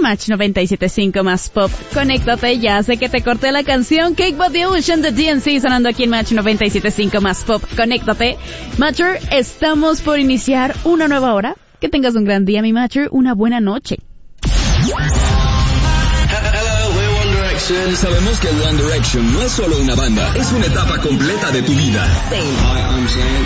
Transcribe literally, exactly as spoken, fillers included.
Match noventa y siete punto cinco más pop. Conéctate, ya sé que te corté la canción Cake By The Ocean de D N C sonando aquí en Match noventa y siete punto cinco más pop. Conéctate. Matcher, estamos por iniciar una nueva hora. Que tengas un gran día, mi Matcher, una buena noche. Sabemos que One Direction no es solo una banda, es una etapa completa de tu vida.